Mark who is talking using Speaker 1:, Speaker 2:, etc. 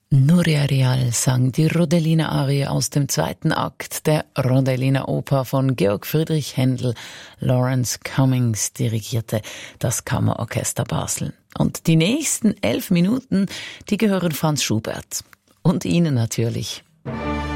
Speaker 1: Nuria Real sang die Rodellina-Arie aus dem zweiten Akt der Rodellina-Oper von Georg Friedrich Händel. Lawrence Cummings dirigierte das Kammerorchester Basel. Und die nächsten 11 Minuten, die gehören Franz Schubert. Und Ihnen natürlich.